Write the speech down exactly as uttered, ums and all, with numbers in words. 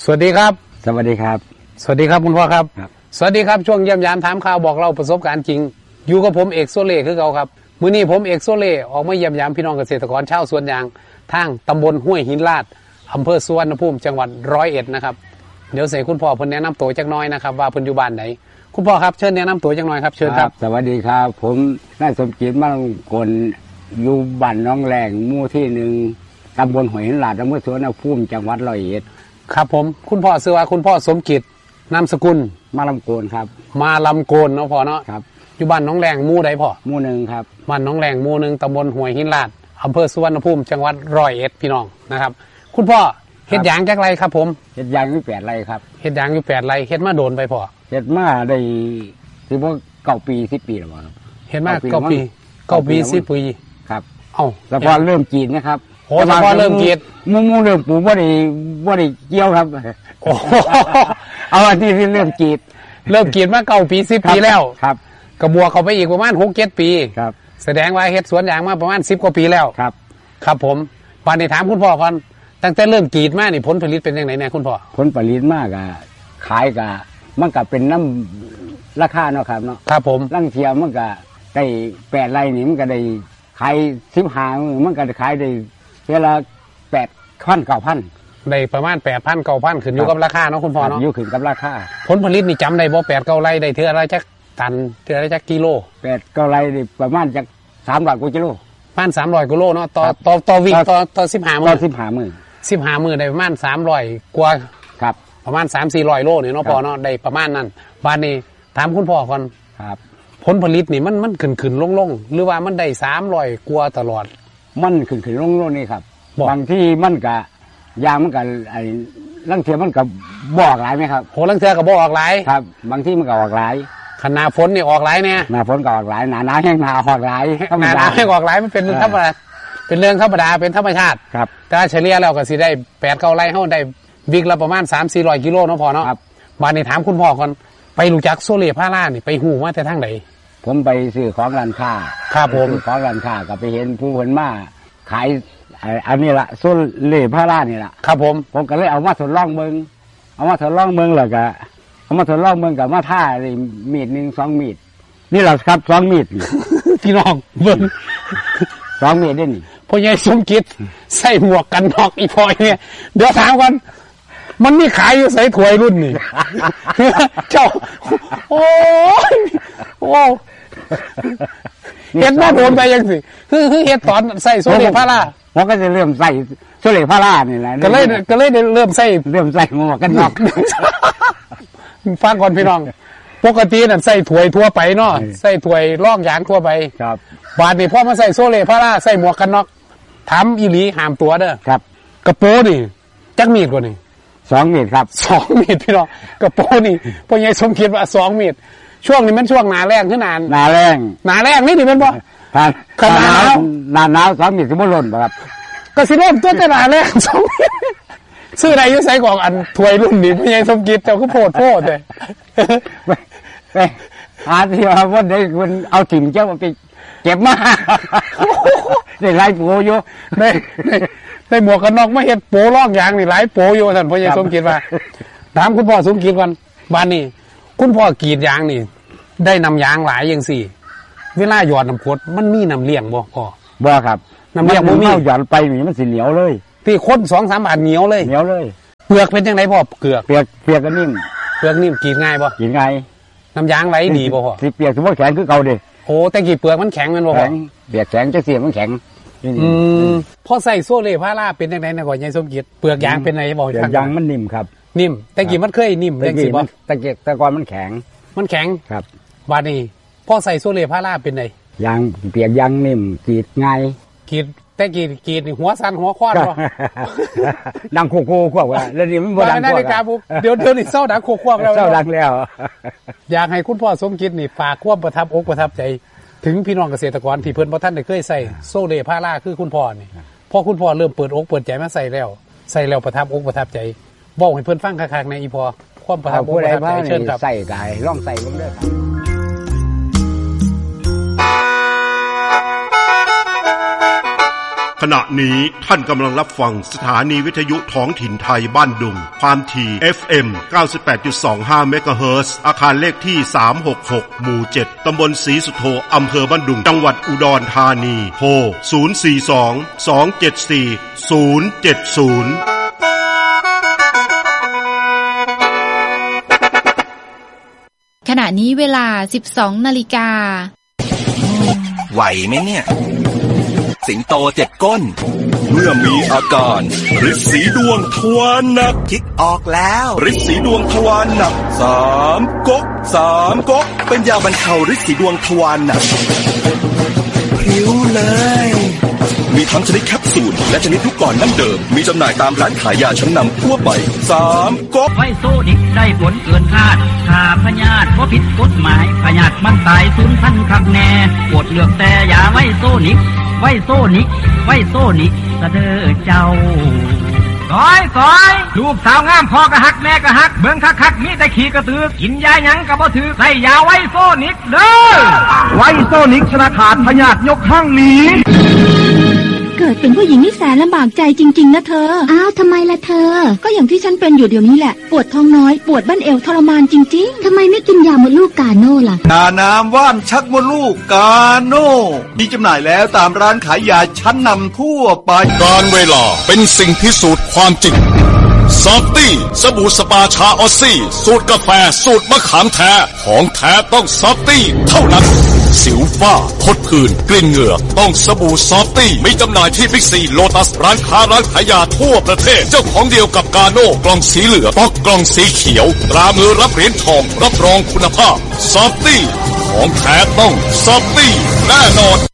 สวัสดีครับสวัสดีครับสวัสดีครับคุณพ่อครับสวัสดีครับช่วงเยี่ยมยามถามข่าวบอกเราประสบการณ์จริงอยู่กับผมเอกโซเล่คือเก่าครับมื้อนี้ผมเอกโซเล่ออกมาเยี่ยมยามพี่น้องเกษตรกรชาวสวนยางทางตำบลห้วยหินลาดอำเภอสุวรรณภูมิจังหวัดร้อยเอ็ดนะครับเดี๋ยวเสกคุณพ่อเพิ่นแนะนำตัวจักหน่อยนะครับว่าเพิ่นอยู่บ้านไหนคุณพ่อครับเชิญแนะนำตัวจักหน่อยครับเชิญครับสวัสดีครับผมนายสมจิตมั่นกลอยู่บ้านน้องแรงหมู่ที่หนึ่งตำบลห้วยหินลาดอำเภอสุวรรณภูมิจังหวัดร้อยเอ็ดครับผมคุณพ่อชื่อว่าคุณพ่อสมจิตนามสกุลมาลำโกนครับมาลำโกนเนาะพ่อเนาะครับอยู่บ้านน้องแรงหมู่ใดพ่อหมู่หนึ่งครับบ้านน้องแรงหมู่หนึ่งตำบลห้วยหินลาดอำเภอสุวรรณภูมิจังหวัดร้อยเอ็ดพี่น้องนะครับคุณพ่อเฮ็ดยางจักไรครับผมเฮ็ดยางอยู่แปดไร่ครับเฮ็ดยางอยู่แปดไร่เฮ็ดมาโดนไปพ่อเฮ็ดมาได้ถือว่าเก้าปีสิบปีแล้วครับเฮ็ดมาเก้าปีเก้าปีสิบปีครับเอ้าเฉพาะเริ่มกรีดนะครับโหเฉพาะเริ่มกรีดมูมูเริ่มปลูกบ่ได้บ่ได้เกี่ยวครับโอ้เอาอันที่เริ่มกรีดเริ่มกรีดมาเก้าปีสิบปีแล้วครับกระบวกเข้าไปอีกประมาณหกเจ็ดปีครับแสดงว่าเฮ็ดสวนยางมาประมาณสิบกว่าปีแล้วครับครับผมปานนี้ถามคุณพ่อก่อนตั้งแต่เริ่มกรีดมานี่ผลผลิตเป็นยังไงเนี่ยคุณพ่อผลผลิตมากอะขายกะมันก็เป็นน้ำราคาเนาะครับเนาะครับผมลังเทียมมันก็ได้แปดไร่นี่มันก็ได้ขายสิบห้ามันก็ได้ขายได้เท่าละแปดพันเก้าพันได้ประมาณแปดพันเก้าพันขึ้นอยู่กับราคาเนาะคุณพ่อเนาะอยู่ขึ้นกับราคาผลผลิตนี่จำได้บ่แปดเก้าไร่ได้เท่าไรจักตันเท่าไรจักกิโลแปดเก้าไร่ได้ประมาณจักสามร้อยกว่ากิโลประมาณสามร้อยกิโลเนาะต่อต่อต่อวิ่งต่อต่อสิบห้ามื้อต่อสิบห้ามื้อสิบห้ามื้อได้ประมาณสามร้อยกว่าครับประมาณสามสี่ร้อยโลนี่เนาะพ่อเนาะได้ประมาณนั้นบ้านนี้ถามคุณพ่อก่อนครับผลผลิตนี่มันมันขึ้นขึ้นลงลงหรือว่ามันได้สามร้อยกว่าตลอดมันขึ้นขึ้นลงลงนี่ครับบางที่มันก็ยางมันก็ไอ้ลังเทียมันก็บอกหลายไหมครับโหลังเทียก็บอกออกหลายครับบางที่มันก็ออกหลายขนาฝนนี่ออกหลายเนี่ยหน้าฝนก็ออกหลายหน้าหนาวแห้งหนาออกหลายหน้าหนาวแห้งออกหลายมันเป็นธรรมดาเป็นเรื่องธรรมดาเป็นธรรมชาติครับแต่เฉลี่ยแล้วก็สิได้แปดเก้าไร่เฮาได้บิ๊กละประมาณสามสี่ร้อยกิโลเนาะพ่อเนาะครับบ้านนี้ถามคุณพ่อก่อนไปรู้จักโซเล่พารานี่ไปหูมาแต่ทางไหนผมไปซื้อของร้านค้าครับผมซื้อของร้านค้าก็ไปเห็นผู้คนมาขายอันนี้ละโซเล่พารานี่ละครับผมผมก็เลยเอามาทดลองเบิ่งเอามาทดลองเบิ่งแล้วก็เอามาทดลองเบิ่งกับมาท่าเลยมีดหนึ่งสองมีดนี่แหละครับสองมีดพี่น้องเบิ่งสองมีดนี่นี่พ่อใหญ่สมคิดใส่หมวกกันน็อกอีพอยเนี่ยเดี๋ยวถามกันมันมีขายอยู่ใส่ถวยรุ่นนี่ เจ้าโอ้ยโอ้เห็ดมาโดนไปยังสิคือคือเห็ดตอนใส่โซเล่พาราผมก็จะเริ่มใส่โซเล่พารานี่แหละก็เลยก็เลยเริ่มใส่เริ่มใส่หมวกกันน็อกฟังก่อนพี่น้องปกตินั่นใส่ถวยทั่วไปเนาะใส่ถวยลอกยางทั่วไปครับบาดนี้พอมาใส่โซเล่พาราใส่หมวกกันน็อกถามอีหลีห้ามตัวเด้อครับกระโปรงนี่จักมีดกว่านี่สองมีดครับสองมีดพี่น้องกระโปรงนี่พ่อใหญ่สมคิดว่าสองมีดช่วงนี้มันช่วงหนาแรงขึ้นนานหนาแรงหนาแรงนี่นี่มันบ่ขนาดหนาหนาวสองมีดสิบ่ล้นบ่ครับก็สิเริ่มต้นแต่หนาแรงสองมีดซื้อได้อยู่ไสกองอันถวยรุ่นนี่พ่อใหญ่สมคิดเจ้าคือโพดโพดเลยไปหาที่ว่าวันใดมันเอาถิ่มเจ้าไปเก็บมาได้หลายโปอยู่ได้ได้หมวกกันน็อกมาเฮ็ดโปลอกยางนี่หลายโปอยู่ท่านพ่อใหญ่สมคิดว่าถามคุณพ่อสมคิดก่อนบ้านนี้คุณพ่อกรีดยางนี่ได้นำยางหลายอย่างสี่เวลาหยอดน้ำกรดมันมีน้ำเลี้ยงบ่พ่อบ่ครับน้ำเลี้ยงบ่มีหยอดไปนี่มันสิเหนียวเลยที่คนสองสามบาทเหนียวเลยเหนียวเลยเปลือกเป็นยังไงพ่อเปลือกเปลือกเปลือกก็นิ่มเปลือกนิ่มกรีดง่ายบ่กรีดง่ายน้ำยางไหลดีบ่พ่อสิเปียกสมมุติแข็งคือเก่าดิโอ้แต่กี่เปลือกมันแข็งมันบ่พ่อแข็งเปียกแข็งจะเสียมันแข็งอืมพอใส่โซเล่พาราเป็นยังไงนะก่อนยายสมคิดเปลือกยางเป็นไงบ่เปลือกยางมันนิ่มครับนิ่มแต่กี่มันเคยนิ่มจังซี่บ่แต่เก็บแต่ก่อนมันแข็งมันแข็งครับบาดนี้พอใส่โซเล่พาราเป็นไงยางเปียกยางนิ่มกรีดง่ายกรีดแต่กรีดกรีดหัวสั่นหัวคว้านบ่ดังโคโค่ควบว่าแล้วนี่มันบ่ดังกว่าเดี๋ยวเดี๋ยวนี่เศร้าดังโคควบแล้วเศร้าดังแล้วอยากให้คุณพ่อสมคิดนี่ฝากความประทับอกประทับใจถึงพี่น้องเกษตรกรที่เพิ่นบ่ทันได้เคยใส่โซเล่พาราคือคุณพ่อนี่พอคุณพ่อเริ่มเปิดอกเปิดใจมาใส่แล้วใส่แล้วประทับอกประทับใจบอกให้เพิ่นฟังคักๆในอีพอความประทับอกประทับใจเชิญครับใส่กายลองใส่เบิ่งเด้อครับทขณะนี้ท่านกำลังรับฟังสถานีวิทยุท้องถิ่นไทยบ้านดุงความถี่ เอฟ เอ็ม เก้าสิบแปดจุดสองห้า เมกะเฮิรตซ์อาคารเลขที่สามหกหกหมู่เจ็ดตำบลศรีสุโธอำเภอบ้านดุงจังหวัดอุดรธานีโทรศูนย์ สี่ สอง สอง เจ็ด สี่ ศูนย์ เจ็ด ศูนย์ขณะนี้เวลา สิบสอง นาฬิกาไหวไหมเนี่ยสิงโตเจ็ดก้นเมื่อมีอาการฤทธิ์สีดวงทวารหนักคิดออกแล้วฤทธิ์สีดวงทวารหนักสามก๊กสามก๊กเป็นยาบรรเทาฤทธิ์สีดวงทวารหนักพริ้วเลยมีทั้งชนิดแคปซูลและชนิดลูกกลอนน้ำเดิมมีจำหน่ายตามร้านขายยาชั้นนำทั่วไปสามก๊กไวโซนิกได้ผลเกินคาดถ้าพยาธิบ่ผิดกฎหมายพยาธิมันตายสูญพันธุ์คักแน่โปรดเลือกแต่ยาไวโซนิกไวโซนิกไวโซนิกสะเด้อเจ้าก้อยก้อยลูกสาวงามพ่อกะฮักแม่กะฮักเบิ่งคักๆมีแต่ขี้กระตือกินยาหยังก็บ่ถือใส่ยาไวโซนิกเด้อไวโซนิกชนะขาดพยาธิยกห้างหนีเกิดเป็นผู้หญิงนี่แสนลำบากใจจริงๆนะเธออ้าวทำไมล่ะเธอก็อย่างที่ฉันเป็นอยู่เดี๋ยวนี้แหละปวดท้องน้อยปวดบั้นเอวทรมานจริงๆทำไมไม่กินยาหมดลูกกาโน่ล่ะยาน้ำว่านชักมดลูกกาโน่มีจำหน่ายแล้วตามร้านขายยาชั้นนำทั่วไปการเวลาเป็นสิ่งพิสูจน์ความจริงซอฟตี้สบู่สปาชาออสซี่สูตรกาแฟสูตรมะขามแท้ของแท้ต้องซอฟตี้เท่านั้นสิวฝ้าพดผื่นกลิ่นเหงื่อต้องสบู่ซอฟตี้มีจำหน่ายที่บิ๊กซีโลตัสร้านค้าร้านขายยาทั่วประเทศเจ้าของเดียวกับกาโน่กล่องสีเหลืองป๊อกกล่องสีเขียวตรามือรับเหรียญทองรับรองคุณภาพซอฟตี้ของแท้ต้องซอฟตี้แน่นอน